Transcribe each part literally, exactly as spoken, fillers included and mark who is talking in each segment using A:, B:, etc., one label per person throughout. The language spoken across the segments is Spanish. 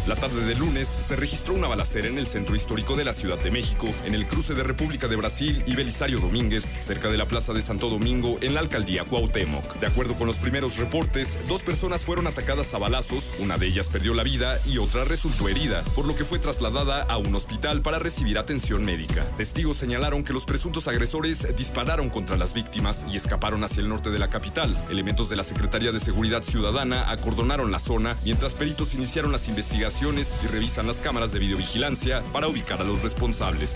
A: La tarde del lunes se registró una balacera en el centro histórico de la Ciudad de México, en el cruce de República de Brasil y Belisario Domínguez, cerca de la Plaza de Santo Domingo, en la alcaldía Cuauhtémoc. De acuerdo con los primeros reportes, dos personas fueron atacadas a balazos, una de ellas perdió la vida y otra resultó herida, por lo que fue trasladada a un hospital para recibir atención médica. Testigos señalaron que los presuntos agresores dispararon contra las víctimas y escaparon hacia el norte de la capital. Elementos de la Secretaría de Seguridad Ciudadana acordonaron la zona, mientras peritos iniciaron las investigaciones y revisan las cámaras de videovigilancia para ubicar a los responsables.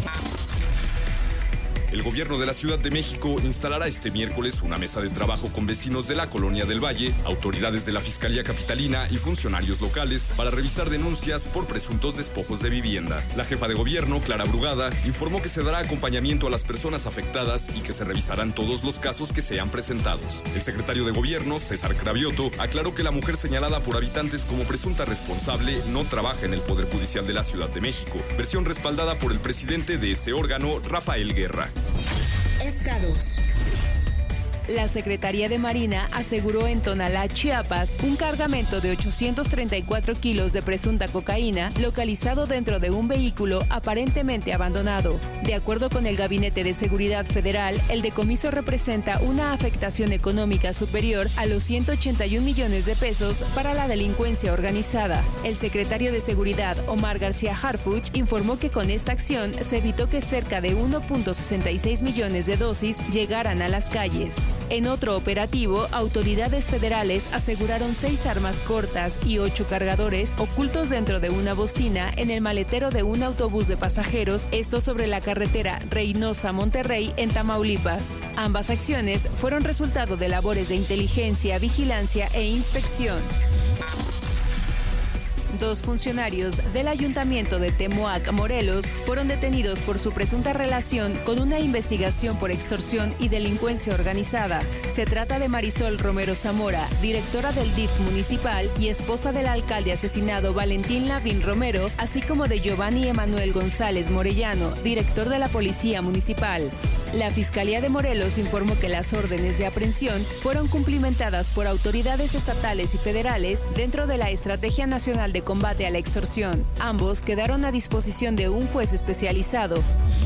A: El gobierno de la Ciudad de México instalará este miércoles una mesa de trabajo con vecinos de la Colonia del Valle, autoridades de la Fiscalía Capitalina y funcionarios locales para revisar denuncias por presuntos despojos de vivienda. La jefa de gobierno, Clara Brugada, informó que se dará acompañamiento a las personas afectadas y que se revisarán todos los casos que sean presentados. El secretario de gobierno, César Cravioto, aclaró que la mujer señalada por habitantes como presunta responsable no trabaja en el Poder Judicial de la Ciudad de México, versión respaldada por el presidente de ese órgano, Rafael Guerra.
B: Estados. La Secretaría de Marina aseguró en Tonalá, Chiapas, un cargamento de ochocientos treinta y cuatro kilos de presunta cocaína localizado dentro de un vehículo aparentemente abandonado. De acuerdo con el Gabinete de Seguridad Federal, el decomiso representa una afectación económica superior a los ciento ochenta y un millones de pesos para la delincuencia organizada. El secretario de Seguridad, Omar García Harfuch, informó que con esta acción se evitó que cerca de uno punto sesenta y seis millones de dosis llegaran a las calles. En otro operativo, autoridades federales aseguraron seis armas cortas y ocho cargadores ocultos dentro de una bocina en el maletero de un autobús de pasajeros, esto sobre la carretera Reynosa-Monterrey en Tamaulipas. Ambas acciones fueron resultado de labores de inteligencia, vigilancia e inspección. Dos funcionarios del Ayuntamiento de Temoac, Morelos, fueron detenidos por su presunta relación con una investigación por extorsión y delincuencia organizada. Se trata de Marisol Romero Zamora, directora del D I F municipal y esposa del alcalde asesinado Valentín Lavín Romero, así como de Giovanni Emanuel González Morellano, director de la Policía Municipal. La Fiscalía de Morelos informó que las órdenes de aprehensión fueron cumplimentadas por autoridades estatales y federales dentro de la Estrategia Nacional de Combate a la Extorsión. Ambos quedaron a disposición de un juez especializado.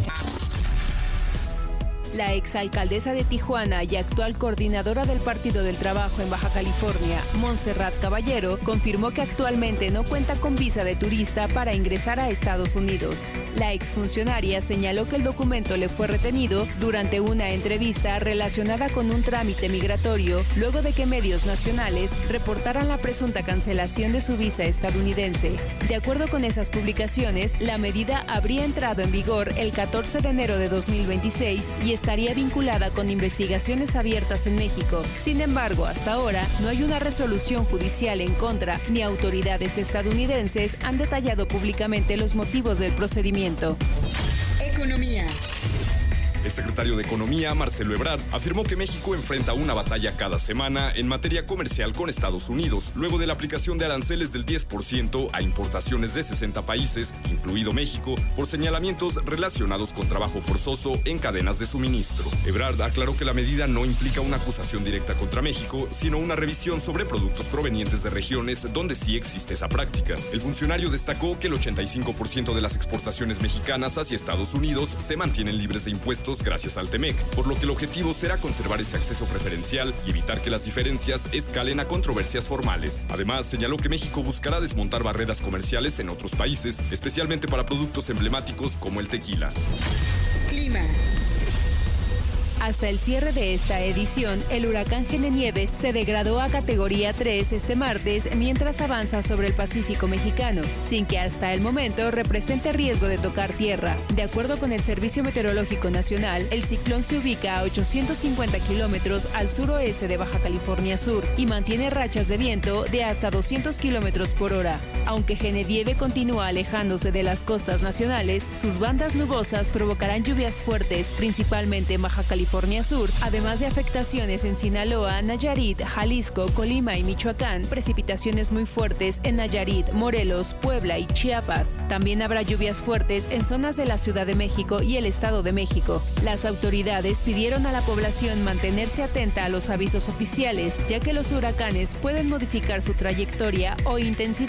B: La exalcaldesa de Tijuana y actual coordinadora del Partido del Trabajo en Baja California, Montserrat Caballero, confirmó que actualmente no cuenta con visa de turista para ingresar a Estados Unidos. La exfuncionaria señaló que el documento le fue retenido durante una entrevista relacionada con un trámite migratorio, luego de que medios nacionales reportaran la presunta cancelación de su visa estadounidense. De acuerdo con esas publicaciones, la medida habría entrado en vigor el catorce de enero de dos mil veintiséis y estaría vinculada con investigaciones abiertas en México. Sin embargo, hasta ahora no hay una resolución judicial en contra, ni autoridades estadounidenses han detallado públicamente los motivos del procedimiento. Economía.
A: El secretario de Economía, Marcelo Ebrard, afirmó que México enfrenta una batalla cada semana en materia comercial con Estados Unidos, luego de la aplicación de aranceles del diez por ciento a importaciones de sesenta países, incluido México, por señalamientos relacionados con trabajo forzoso en cadenas de suministro. Ebrard aclaró que la medida no implica una acusación directa contra México, sino una revisión sobre productos provenientes de regiones donde sí existe esa práctica. El funcionario destacó que el ochenta y cinco por ciento de las exportaciones mexicanas hacia Estados Unidos se mantienen libres de impuestos gracias al TEMEC, por lo que el objetivo será conservar ese acceso preferencial y evitar que las diferencias escalen a controversias formales. Además, señaló que México buscará desmontar barreras comerciales en otros países, especialmente para productos emblemáticos como el tequila.
B: Clima. Hasta el cierre de esta edición, el huracán Genenieves se degradó a categoría tres este martes mientras avanza sobre el Pacífico mexicano, sin que hasta el momento represente riesgo de tocar tierra. De acuerdo con el Servicio Meteorológico Nacional, el ciclón se ubica a ochocientos cincuenta kilómetros al suroeste de Baja California Sur y mantiene rachas de viento de hasta doscientos kilómetros por hora. Aunque Genevieve continúa alejándose de las costas nacionales, sus bandas nubosas provocarán lluvias fuertes, principalmente en Baja California Sur, además de afectaciones en Sinaloa, Nayarit, Jalisco, Colima y Michoacán, precipitaciones muy fuertes en Nayarit, Morelos, Puebla y Chiapas. También habrá lluvias fuertes en zonas de la Ciudad de México y el Estado de México. Las autoridades pidieron a la población mantenerse atenta a los avisos oficiales, ya que los huracanes pueden modificar su trayectoria o intensidad